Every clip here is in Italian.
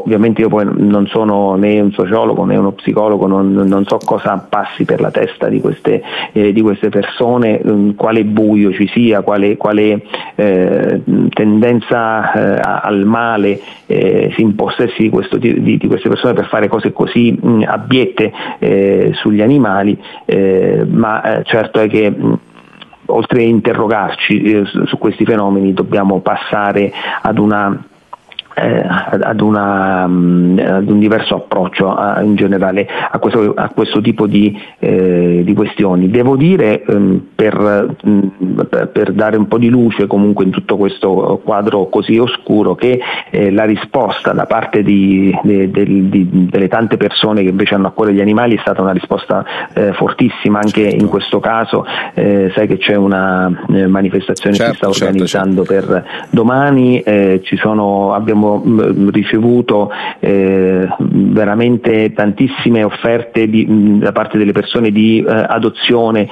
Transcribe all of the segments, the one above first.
ovviamente io poi non sono né un sociologo né uno psicologo, non so cosa passi per la testa di queste persone, quale buio ci sia, quale tendenza al male si impossessi di queste persone per fare cose così abbiette sugli animali, ma certo è che oltre a interrogarci su questi fenomeni dobbiamo passare ad un diverso approccio in generale a questo tipo di questioni. Devo dire, per dare un po' di luce comunque in tutto questo quadro così oscuro, che la risposta da parte delle tante persone che invece hanno a cuore gli animali è stata una risposta fortissima anche in questo caso. Sai che c'è una manifestazione che si sta organizzando per domani, abbiamo ricevuto veramente tantissime offerte da parte delle persone di adozione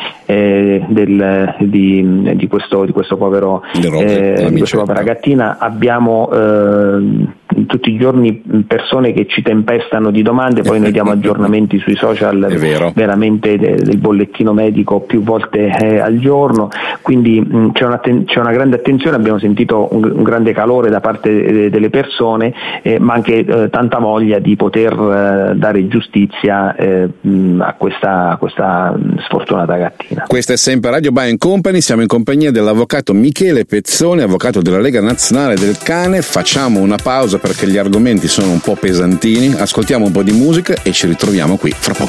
di questo povero di questa povera gattina. Abbiamo tutti i giorni persone che ci tempestano di domande, poi noi diamo aggiornamenti sui social veramente del bollettino medico più volte al giorno, quindi c'è una grande attenzione, abbiamo sentito un grande calore da parte delle persone, ma anche tanta voglia di poter dare giustizia a questa sfortunata gattina. Questa è sempre Radio Bio Company, siamo in compagnia dell'avvocato Michele Pezzoni, avvocato della Lega Nazionale del Cane. Facciamo una pausa perché gli argomenti sono un po' pesantini, ascoltiamo un po' di musica e ci ritroviamo qui fra poco.